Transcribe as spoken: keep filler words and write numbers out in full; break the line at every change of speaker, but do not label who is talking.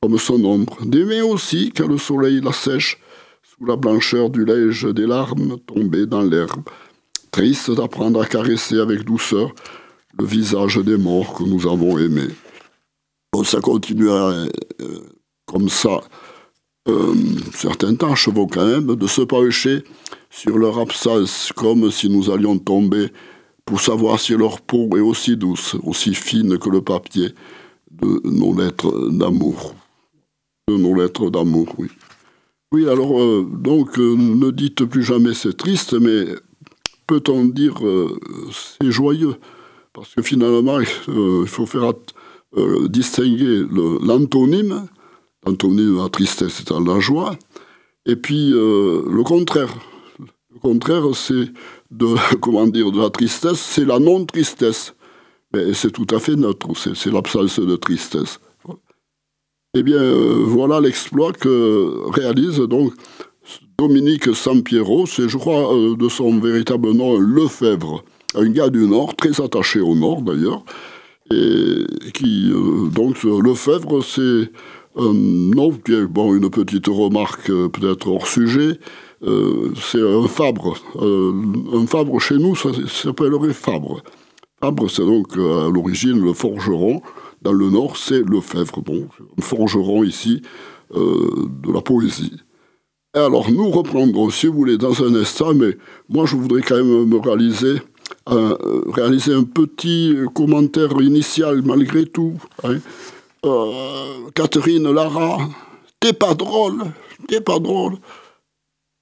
comme son ombre, d'aimer aussi quand le soleil la sèche, sous la blancheur du neige des larmes tombées dans l'herbe, triste d'apprendre à caresser avec douceur le visage des morts que nous avons aimés. Bon, ça continuera euh, comme ça, euh, certains temps, chevaux quand même, de se pencher sur leur absence, comme si nous allions tomber pour savoir si leur peau est aussi douce, aussi fine que le papier de nos lettres d'amour. De nos lettres d'amour, oui. Oui, alors, euh, donc, euh, ne dites plus jamais c'est triste, mais peut-on dire euh, c'est joyeux? Parce que finalement, euh, il faut faire euh, distinguer le, l'antonyme, l'antonyme de la tristesse c'est la joie, et puis euh, le contraire. Le contraire, c'est de, comment dire, de la tristesse, c'est la non-tristesse. Mais c'est tout à fait neutre, c'est, c'est l'absence de tristesse. Eh bien, euh, voilà l'exploit que réalise donc Dominique Sampiero, c'est, je crois, euh, de son véritable nom, Lefebvre, un gars du Nord, très attaché au Nord d'ailleurs, et qui, euh, donc, Lefebvre, c'est un nom, bon, une petite remarque euh, peut-être hors sujet, euh, c'est un Fabre. Euh, un Fabre chez nous, ça, ça s'appellerait Fabre. Fabre, c'est donc euh, à l'origine le forgeron. Dans le Nord, c'est Lefebvre, bon, un forgeron ici euh, de la poésie. Et alors, nous reprendrons, si vous voulez, dans un instant, mais moi, je voudrais quand même me réaliser un, réaliser un petit commentaire initial, malgré tout. Hein. Euh, Catherine Lara, t'es pas drôle, t'es pas drôle.